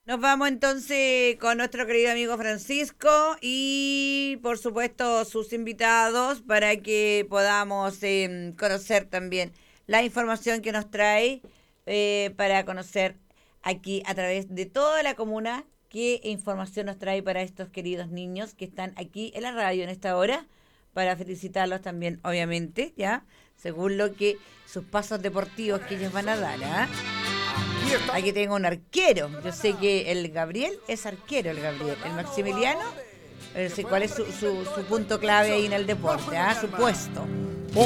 Nos vamos entonces con nuestro querido amigo Francisco y por supuesto sus invitados para que podamos conocer también la información que nos trae para conocer aquí a través de toda la comuna qué información nos trae para estos queridos niños que están aquí en la radio en esta hora para felicitarlos también obviamente, ¿ya? Según lo que sus pasos deportivos que ellos van a dar, ¿ah? Aquí tengo un arquero. Yo sé que el Gabriel es arquero, el Gabriel. El Maximiliano, sé cuál es su punto clave ahí en el deporte, ¿ah? Su puesto.